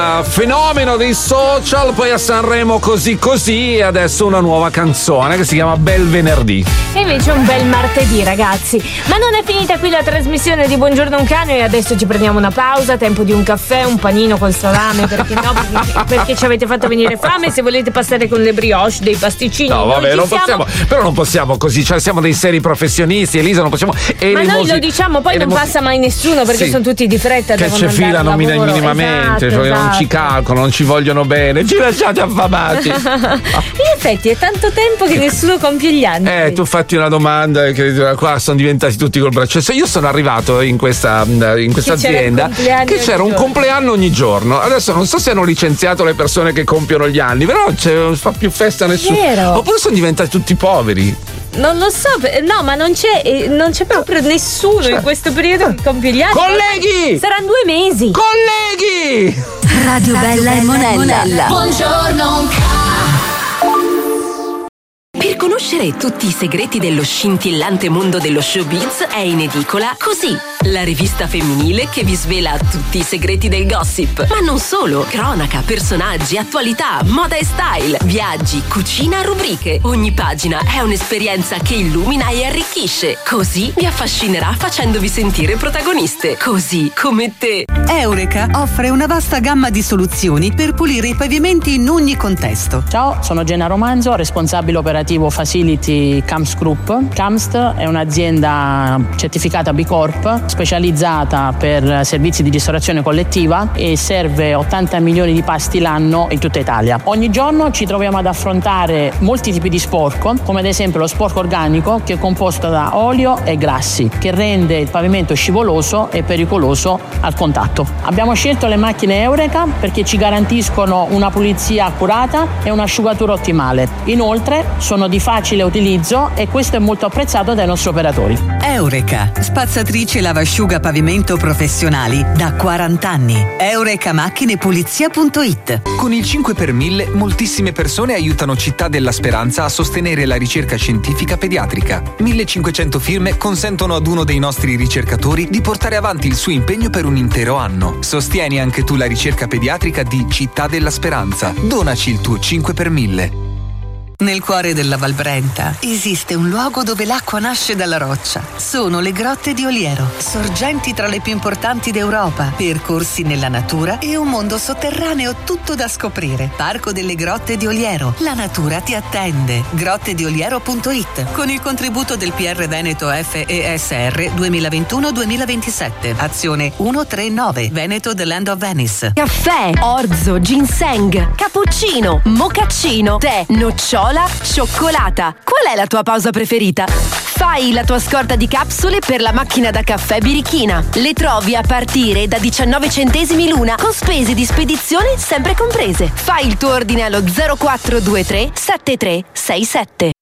Fenomeno dei social, poi a Sanremo così e adesso una nuova canzone che si chiama Bel Venerdì. E invece un bel martedì, ragazzi. Ma non è finita qui la trasmissione di Buongiorno un cane e adesso ci prendiamo una pausa, tempo di un caffè, un panino col salame, perché no? Perché ci avete fatto venire fame. Se volete passare con le brioche, dei pasticcini. No, vabbè, non possiamo, però non possiamo così, cioè siamo dei seri professionisti, Elisa, non possiamo. Ma noi lo diciamo, poi non passa mai nessuno perché sono tutti di fretta. Che ci filano minimamente, esatto. Non ci calcolano, non ci vogliono bene, ci lasciate affamati. In effetti è tanto tempo che nessuno compie gli anni. Tu fatti una domanda che qua sono diventati tutti col braccio. Io sono arrivato in questa azienda che c'era un compleanno ogni giorno. Adesso non so se hanno licenziato le persone che compiono gli anni, però non fa più festa nessuno. Vero. Oppure sono diventati tutti poveri. Non lo so, no, ma non c'è proprio nessuno in questo periodo che compie gli anni. Colleghi! Saranno 2 mesi. Colleghi! Radio Bella e Monella. Buongiorno. Per conoscere tutti i segreti dello scintillante mondo dello showbiz è in edicola Così, la rivista femminile che vi svela tutti i segreti del gossip. Ma non solo, cronaca, personaggi, attualità, moda e style, viaggi, cucina, rubriche. Ogni pagina è un'esperienza che illumina e arricchisce. Così vi affascinerà facendovi sentire protagoniste, così come te. Eureka offre una vasta gamma di soluzioni per pulire i pavimenti in ogni contesto. Ciao, sono Gennaro Manzo, responsabile operativo Facility Camst Group. Camst è un'azienda certificata B Corp, specializzata per servizi di ristorazione collettiva e serve 80 milioni di pasti l'anno in tutta Italia. Ogni giorno ci troviamo ad affrontare molti tipi di sporco, come ad esempio lo sporco organico, che è composto da olio e grassi, che rende il pavimento scivoloso e pericoloso al contatto. Abbiamo scelto le macchine Eureka perché ci garantiscono una pulizia accurata e un'asciugatura ottimale. Inoltre sono di facile utilizzo e questo è molto apprezzato dai nostri operatori. Eureka, spazzatrice e lavasciuga pavimento professionali da 40 anni. eurecamachinepulizia.it. Con il 5 per 1000 moltissime persone aiutano Città della Speranza a sostenere la ricerca scientifica pediatrica. 1500 firme consentono ad uno dei nostri ricercatori di portare avanti il suo impegno per un intero anno. Sostieni anche tu la ricerca pediatrica di Città della Speranza. Donaci il tuo 5 per 1000. Nel cuore della Val Brenta esiste un luogo dove l'acqua nasce dalla roccia. Sono le grotte di Oliero, sorgenti tra le più importanti d'Europa, percorsi nella natura e un mondo sotterraneo tutto da scoprire. Parco delle Grotte di Oliero. La natura ti attende. grottedioliero.it. Con il contributo del PR Veneto FESR 2021-2027. Azione 139. Veneto The Land of Venice. Caffè, orzo, ginseng, cappuccino, mocaccino, tè, nocciola, cioccolata. Qual è la tua pausa preferita? Fai la tua scorta di capsule per la macchina da caffè birichina. Le trovi a partire da 19 centesimi l'una, con spese di spedizione sempre comprese. Fai il tuo ordine allo 0423 7367.